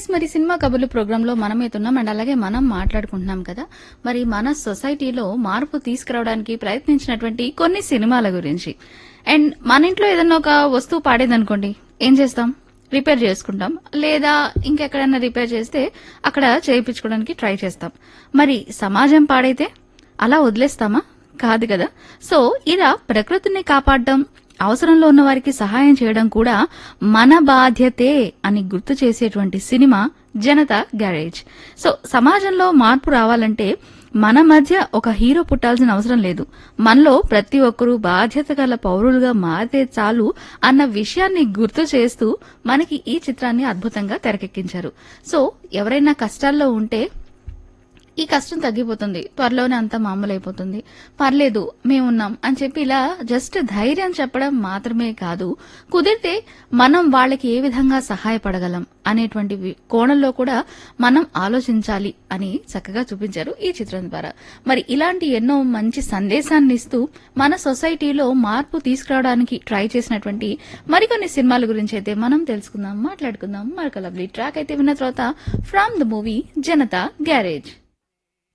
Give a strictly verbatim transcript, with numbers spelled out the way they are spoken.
Yes మరి cinema కబుర్లు programme లో మనమైతున్నాం అండ్ అలాగే మనం మాట్లాడుకుంటున్నాం కదా. మరి మన సొసైటీలో మార్పు తీసుకురావడానికి ప్రయత్నించినటువంటి కొన్ని సినిమాల గురించి. అండ్ మన ఇంట్లో ఏదన్నా ఒక వస్తువు పాడేదనుకోండి, ఏం చేస్తాం? రిపేర్ చేసుకుంటాం, లేదా ఇంకెక్కడైనా రిపేర్ చేస్తే అక్కడ చేయించుకోవడానికి ట్రై చేస్తాం. మరి సమాజం పాడైతే అలా వదిలేస్తామా? కాదు కదా. సో ఇలా ప్రకృతిని కాపాడడం, అవసరంలో ఉన్న వారికి సహాయం చేయడం కూడా మన బాధ్యతే అని గుర్తు చేసేటువంటి సినిమా జనతా గ్యారేజ్. సో సమాజంలో మార్పు రావాలంటే మన మధ్య ఒక హీరో పుట్టాల్సిన అవసరం లేదు. మనలో ప్రతి ఒక్కరూ బాధ్యత గల పౌరులుగా మారితే చాలు అన్న విషయాన్ని గుర్తు చేస్తూ మనకి ఈ చిత్రాన్ని అద్భుతంగా తెరకెక్కించారు. సో ఎవరైనా కష్టాల్లో ఉంటే ఈ కష్టం తగ్గిపోతుంది, త్వరలోనే అంతా మామూలైపోతుంది, పర్లేదు మేమున్నాం అని చెప్పి ఇలా జస్ట్ ధైర్యం చెప్పడం మాత్రమే కాదు, కుదిరితే మనం వాళ్ళకి ఏ విధంగా సహాయపడగలం అనేటువంటి కోణంలో కూడా మనం ఆలోచించాలి అని చక్కగా చూపించారు ఈ చిత్రం ద్వారా. మరి ఇలాంటి ఎన్నో మంచి సందేశాన్ని ఇస్తూ మన సొసైటీలో మార్పు తీసుకురావడానికి ట్రై చేసినటువంటి మరికొన్ని సినిమాల గురించి అయితే మనం తెలుసుకుందాం, మాట్లాడుకుందాం. మరొక లవ్లీ ట్రాక్ అయితే విన్న తర్వాత from the movie Janata garage.